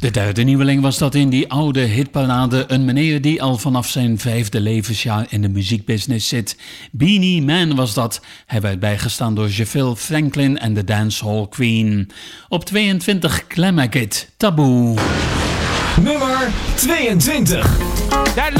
De derde nieuweling was dat in die oude hitparade. Een meneer die al vanaf zijn 5e levensjaar in de muziekbusiness zit. Beenie Man was dat. Hij werd bijgestaan door JaVale Franklin en de Dancehall Queen. Op 22 Clemagit, Taboe. Nummer 22. That